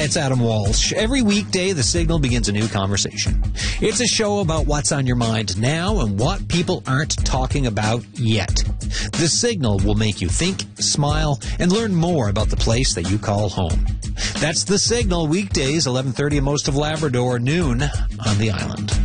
Hi, it's Adam Walsh. Every weekday, The Signal begins a new conversation. It's a show about what's on your mind now and what people aren't talking about yet. The Signal will make you think, smile, and learn more about the place that you call home. That's The Signal, weekdays, 11:30 in most of Labrador, noon on the island.